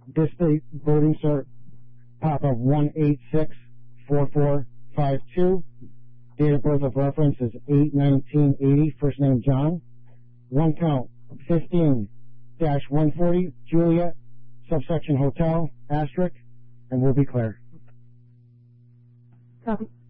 Display voting cert Papa 1864452. Date of birth of reference is 8/19/80. First name John. One count 15-140 Juliet, subsection Hotel, asterisk, and we'll be clear. Copy.